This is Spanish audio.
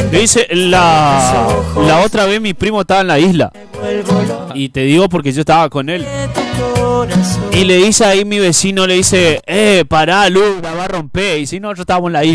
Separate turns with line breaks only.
Le dice, la otra vez mi primo estaba en la isla. Y te digo porque yo estaba con él. Y le dice ahí mi vecino, le dice, pará, Luz, la va a romper. Y si no, nosotros estábamos en la isla.